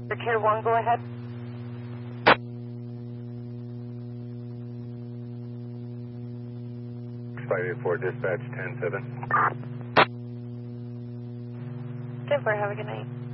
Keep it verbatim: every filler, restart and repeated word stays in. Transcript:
Tier one, go ahead. five eight four, dispatch ten seven. ten four, have a good night.